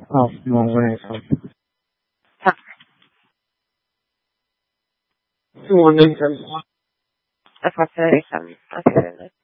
มองไว้ครับ Morning, everyone. That's my face. I'm feeling it.